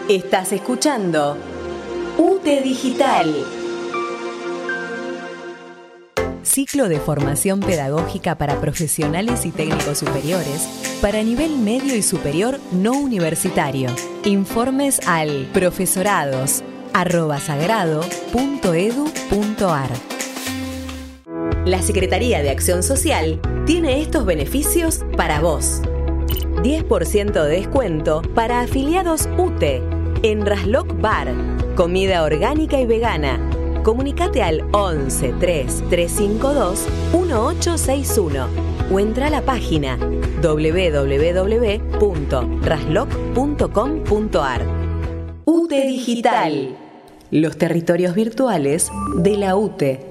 Estás escuchando UTE Digital. Ciclo de formación pedagógica para profesionales y técnicos superiores para nivel medio y superior no universitario. Informes al profesorados@sagrado.edu.ar. La Secretaría de Acción Social tiene estos beneficios para vos. 10% de descuento para afiliados UTE en Rasloc Bar, comida orgánica y vegana. Comunicate al 11 3 352 1861 o entra a la página www.rasloc.com.ar. UTE Digital, los territorios virtuales de la UTE.